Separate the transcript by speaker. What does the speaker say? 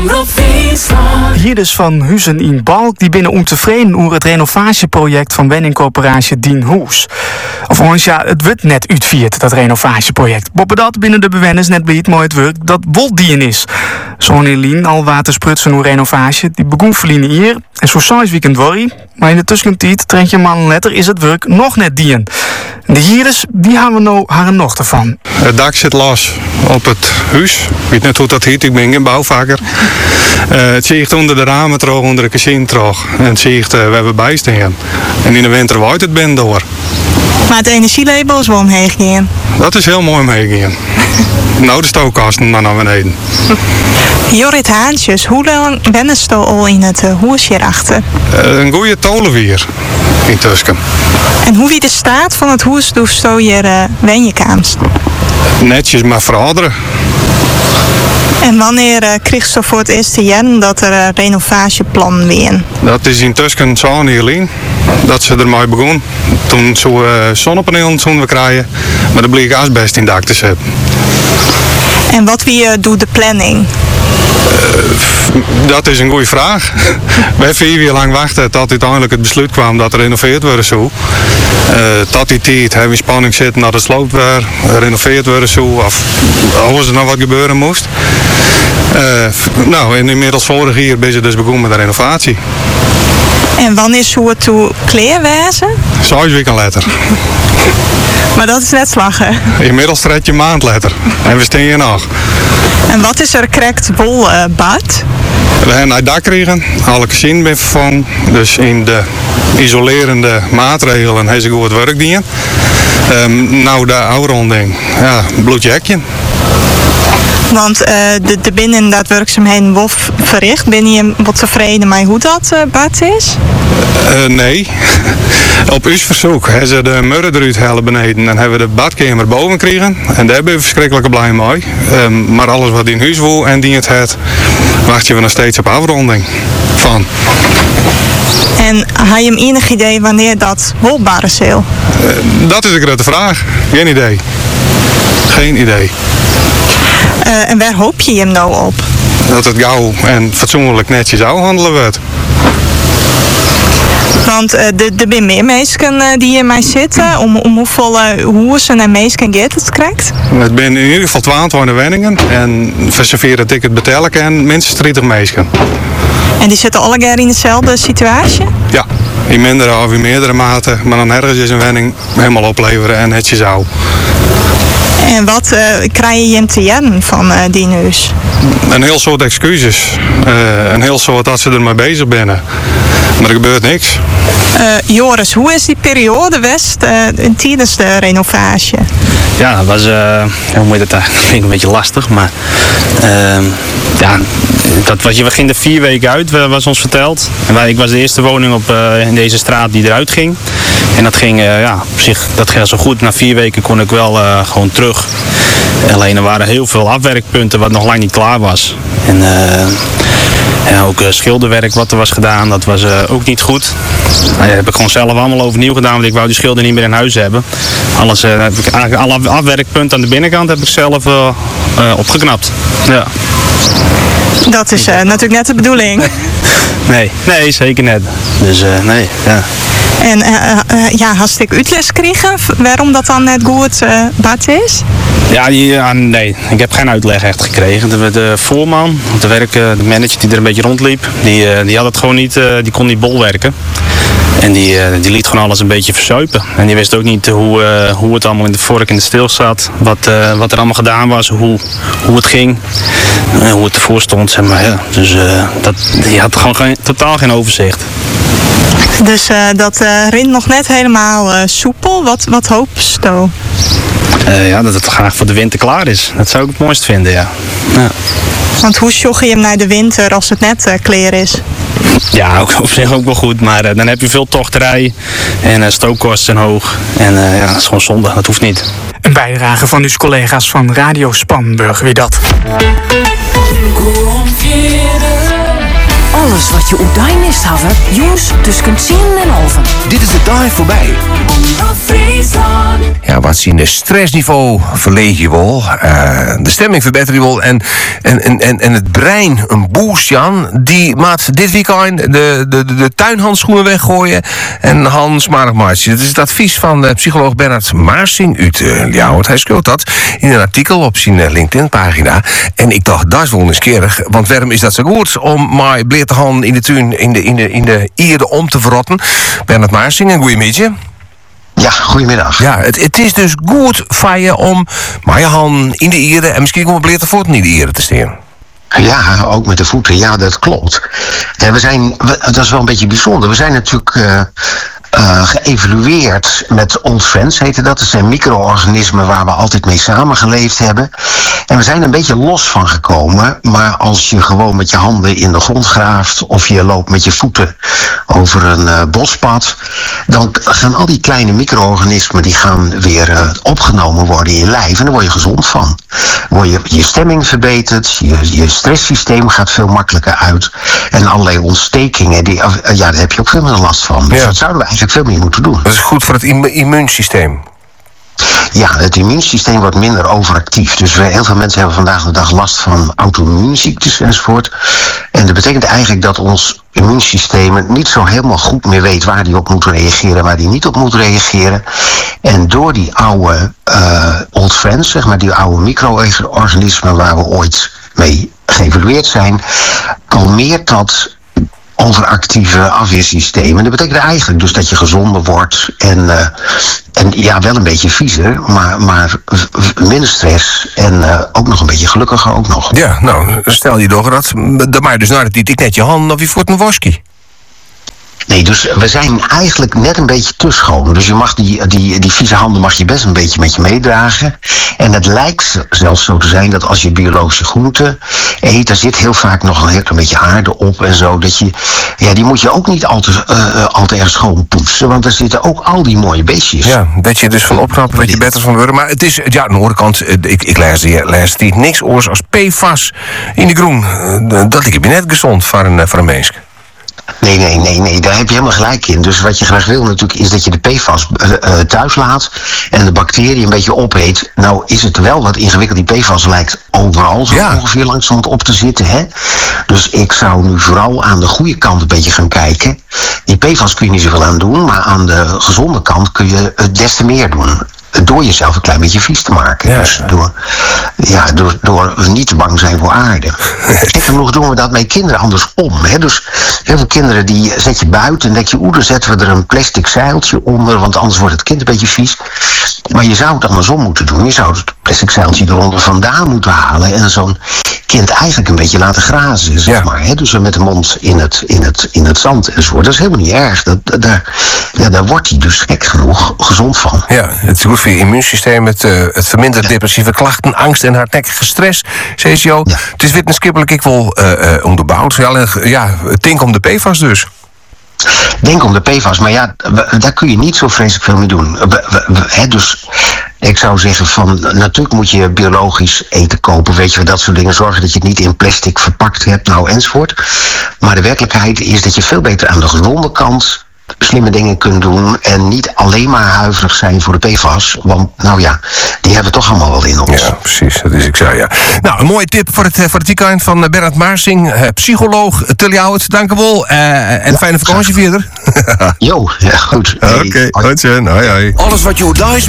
Speaker 1: Hier dus van Huizen in Balk, die binnen ontevreden over het renovatieproject van woningcoöperatie Dien Hoes. Of ons ja, het wordt net uitviert, dat renovatieproject. Boppen dat binnen de bewoners net bij het mooi het werk dat woldien is. Zo'n Elien, al watersprutsen hoe renovatie, die begon verliezen hier. En zo 6 weekend worry. Maar in de tussentijd, treintje man letter, is het werk nog net dien. De hieres, die hebben we nou haar nog ervan.
Speaker 2: Het dak zit los op het huis. Ik weet niet hoe dat heet, ik ben geen bouwvakker. Het ziet onder de ramen terug, onder de kazijn terug. En het ziet, we hebben bijstaan. En in de winter waait het ben door.
Speaker 3: Maar het energielabel is wel omheen gegaan.
Speaker 2: Dat is heel mooi omheen gegaan. Nou, de stookkasten dan naar beneden.
Speaker 3: Jorrit Haantjes, hoe lang ben je al in het huis hierachter?
Speaker 2: Een goede tolenwier in Tusken.
Speaker 3: En hoe wie de staat van het huis doet zo hier wenjekamst?
Speaker 2: Netjes maar verouderen.
Speaker 3: En wanneer kreeg je voor het eerste jaar dat er een renovatieplan weer?
Speaker 2: Dat is in Tusken zo Helene dat ze ermee begon. Toen zo zonnepanelen zouden we krijgen, maar er bleek asbest in het dak te zetten.
Speaker 3: En wat wie doet de planning?
Speaker 2: Dat is een goede vraag. We hebben 4 jaar lang wachten tot uiteindelijk het besluit kwam dat er renoveerd wordt zo. Tot die tijd hebben we in spanning zitten dat het sloopt weer, renoveerd wordt zo, of als er nog wat gebeuren moest. Nou, en inmiddels vorig jaar ben je dus begonnen met de renovatie.
Speaker 3: En wanneer zou het toe kleerwezen?
Speaker 2: 6 weken later.
Speaker 3: Maar dat is net slagen.
Speaker 2: Inmiddels trekt je een maand later. En we staan hier nog.
Speaker 3: En wat is er correct bol bad?
Speaker 2: We hebben het dak gekregen, alle gezin ben vervangen. Dus in de isolerende maatregelen hebben ze goed werk gedaan. Nou, de afronding, ja, bloedjekje.
Speaker 3: Want de binnen dat werkzaamheden wordt verricht. Ben je wat tevreden met hoe dat bad is?
Speaker 2: Nee. Op uw verzoek hebben ze de murren eruit halen beneden en hebben we de badkamer boven gekregen. En daar ben we verschrikkelijk blij mee. Maar alles wat in huis wil en die het wachten we nog steeds op afronding van.
Speaker 3: En heb je hem enig idee wanneer dat wolbaar is?
Speaker 2: Dat is een grote vraag. Geen idee. Geen idee.
Speaker 3: En waar hoop je hem nou op?
Speaker 2: Dat het gauw en fatsoenlijk netjes handelen wordt.
Speaker 3: Want er zijn meer mensen die hier mij zitten. Om hoeveel hoezen en mensen gaat het krijgt?
Speaker 2: Het zijn in ieder geval 22 woningen. En voor zover dat ik het betalen kan, minstens 30 mensen.
Speaker 3: En die zitten allemaal in dezelfde situatie?
Speaker 2: Ja, in mindere of in meerdere mate. Maar dan ergens is een woning helemaal opleveren en netjes zou.
Speaker 3: En wat krijg je hem te jaren van die huis?
Speaker 2: Een heel soort excuses. Een heel soort dat ze ermee bezig zijn. Maar er gebeurt niks.
Speaker 3: Joris, hoe is die periode geweest tijdens de renovatie?
Speaker 4: Ja, dat was hoe moet je dat vind ik een beetje lastig, maar ja, we gingen er 4 weken uit, was ons verteld. En ik was de eerste woning in deze straat die eruit ging. En dat ging, op zich, dat ging zo goed. Na 4 weken kon ik wel gewoon terug. Alleen er waren heel veel afwerkpunten wat nog lang niet klaar was. En ook schilderwerk wat er was gedaan, dat was ook niet goed. Dat heb ik gewoon zelf allemaal overnieuw gedaan, want ik wou die schilder niet meer in huis hebben. Alles, heb ik eigenlijk alle afwerkpunten aan de binnenkant heb ik zelf opgeknapt. Ja.
Speaker 3: Dat is natuurlijk net de bedoeling.
Speaker 4: Nee, zeker net. Dus nee, ja.
Speaker 3: En hartstikke uitles gekregen waarom dat dan net goed bad is?
Speaker 4: Ja, nee, ik heb geen uitleg echt gekregen. De voorman, de manager die er een beetje rondliep, die had het gewoon niet, die kon niet bolwerken. En die liet gewoon alles een beetje verzuipen. En die wist ook niet hoe het allemaal in de vork en de stil zat. Wat er allemaal gedaan was, hoe het ging. Hoe het ervoor stond, zeg maar. Ja. Dus die had gewoon totaal geen overzicht.
Speaker 3: Dus dat rint nog net helemaal soepel. Wat hoop je?
Speaker 4: Ja, dat het graag voor de winter klaar is. Dat zou ik het mooist vinden, ja.
Speaker 3: Want hoe jog je hem naar de winter als het net klaar is?
Speaker 4: Ja, ook, op zich ook wel goed, maar dan heb je veel tochterij en stookkosten zijn hoog. En ja, dat is gewoon zonde, dat hoeft niet.
Speaker 1: Een bijdrage van uw collega's van Radio Spanburg, wie dat?
Speaker 5: Alles wat je oedij mist hebben, jongens tussen 10 en 11.
Speaker 6: Dit is de dag voorbij. Ja, wat zien de stressniveau verleeg je wel. De stemming verbetert je wel. En het brein een boost, Jan. Die maakt dit weekend de tuinhandschoenen weggooien. En Hans Maartje. Dat is het advies van psycholoog Bernard Maarsing uit Ljouwert. Hij schreef dat in een artikel op zijn LinkedIn-pagina. En ik dacht, dat is wel nieuwsgierig. Want waarom is dat zo goed om maar bleer te gaan in de tuin in de ierde om te verrotten? Bernard Maarsing, een goeie midje.
Speaker 7: Ja, goedemiddag.
Speaker 6: Ja, het is dus goed van je om maar je hand in de ieren en misschien gewoon bleer te voeten in de ieren te steken.
Speaker 7: Ja, ook met de voeten. Ja, dat klopt. Dat is wel een beetje bijzonder. We zijn natuurlijk geëvalueerd met Old Friends, heette dat. Dat zijn micro-organismen waar we altijd mee samengeleefd hebben. En we zijn een beetje los van gekomen. Maar als je gewoon met je handen in de grond graaft of je loopt met je voeten over een bospad, dan gaan al die kleine micro-organismen die gaan weer opgenomen worden in je lijf. En daar word je gezond van. Je stemming verbetert, je stresssysteem gaat veel makkelijker uit. En allerlei ontstekingen, daar heb je ook veel meer last van. Dus dat zouden we eigenlijk veel meer moeten doen.
Speaker 6: Dat is goed voor het immuunsysteem.
Speaker 7: Ja, het immuunsysteem wordt minder overactief. Dus heel veel mensen hebben vandaag de dag last van auto-immuunziektes enzovoort. En dat betekent eigenlijk dat ons immuunsysteem niet zo helemaal goed meer weet waar die op moet reageren en waar die niet op moet reageren. En door die oude old friends, zeg maar, die oude micro-organismen waar we ooit mee geëvalueerd zijn, kalmeert dat overactieve afweersystemen. Dat betekent eigenlijk dus dat je gezonder wordt en ja, wel een beetje viezer, maar minder stress en ook nog een beetje gelukkiger ook nog.
Speaker 6: Ja, nou, stel je door dat. Dan maak je dus naar die tik net je handen of je voert een waskie.
Speaker 7: Nee, dus we zijn eigenlijk net een beetje te schoon. Dus je mag die vieze handen mag je best een beetje met je meedragen. En het lijkt zelfs zo te zijn dat als je biologische groenten eet, daar zit heel vaak nog een beetje aarde op en zo. Dat die moet je ook niet al te erg schoon poetsen, want er zitten ook al die mooie beestjes.
Speaker 6: Ja, dat je dus van opknappen, dat je beter van worden. Maar het is, ja, aan de andere kant, ik lees niet niks oors als PFAS in de groen. Dat heb je net gezond voor een mens.
Speaker 7: Nee, daar heb je helemaal gelijk in. Dus wat je graag wil natuurlijk is dat je de PFAS thuis laat en de bacteriën een beetje opeet. Nou is het wel wat ingewikkeld. Die PFAS lijkt overal zo ongeveer langzaam op te zitten. Hè? Dus ik zou nu vooral aan de goede kant een beetje gaan kijken. Die PFAS kun je niet zoveel aan doen, maar aan de gezonde kant kun je des te meer doen. Door jezelf een klein beetje vies te maken. Ja. Dus door niet te bang zijn voor aarde. Kijk, genoeg doen we dat met kinderen andersom. Hè? Dus heel veel kinderen die zet je buiten en denk je, dan zetten we er een plastic zeiltje onder, want anders wordt het kind een beetje vies. Maar je zou het andersom moeten doen. Je zou het plastic zeiltje eronder vandaan moeten halen en zo'n kind eigenlijk een beetje laten grazen, zeg maar. Hè? Dus met de mond in het zand enzovoort. Dat is helemaal niet erg. Daar wordt hij dus gek genoeg gezond van.
Speaker 6: Ja, het is goed voor je immuunsysteem. Het vermindert depressieve klachten, angst en hardnekkige stress. Zeg je, ja. Het is wetenschappelijk ik wel onderbouwd. Denk om de PFAS dus.
Speaker 7: Denk om de PFAS, maar ja, daar kun je niet zo vreselijk veel mee doen. Dus ik zou zeggen van, natuurlijk moet je biologisch eten kopen, weet je, dat soort dingen. Zorgen dat je het niet in plastic verpakt hebt, enzovoort. Maar de werkelijkheid is dat je veel beter aan de gezonde kant slimme dingen kunt doen en niet alleen maar huiverig zijn voor de PFAS. Want, die hebben we toch allemaal wel in ons.
Speaker 6: Ja, precies. Dat is ik zei, ja. Nou, een mooie tip voor het weekend van Bernard Maarsing, psycholoog te Ljouwert. Dank u wel. En fijne vakantie verder.
Speaker 7: Jo, ja, goed.
Speaker 6: Oké, hoi. Alles wat je